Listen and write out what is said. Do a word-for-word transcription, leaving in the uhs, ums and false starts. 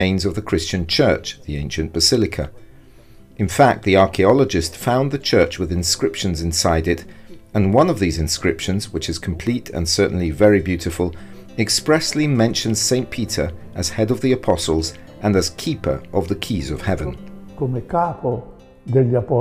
remains of the Christian church, the ancient basilica. In fact, the archaeologist found the church with inscriptions inside it, and one of these inscriptions, which is complete and certainly very beautiful, expressly mentions Saint Peter as head of the apostles and as keeper of the keys of heaven. Come capo degli apostoli.